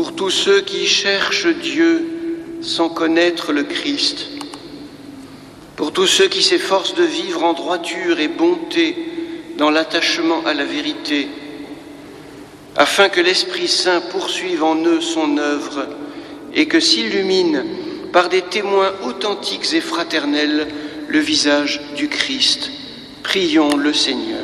pour tous ceux qui cherchent Dieu sans connaître le Christ, pour tous ceux qui s'efforcent de vivre en droiture et bonté dans l'attachement à la vérité, afin que l'Esprit Saint poursuive en eux son œuvre et que s'illumine par des témoins authentiques et fraternels le visage du Christ. Prions le Seigneur.